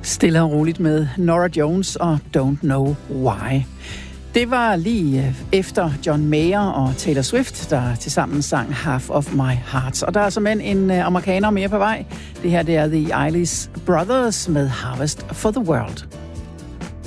Stille og roligt med Norah Jones og Don't Know Why. Det var lige efter John Mayer og Taylor Swift, der tilsammen sang Half of My Heart. Og der er simpelthen en amerikaner mere på vej. Det her det er The Isley Brothers med Harvest for the World.